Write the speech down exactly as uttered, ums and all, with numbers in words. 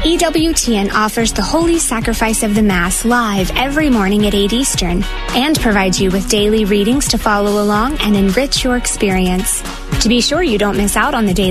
E W T N offers the Holy Sacrifice of the Mass live every morning at eight Eastern and provides you with daily readings to follow along and enrich your experience. To be sure you don't miss out on the daily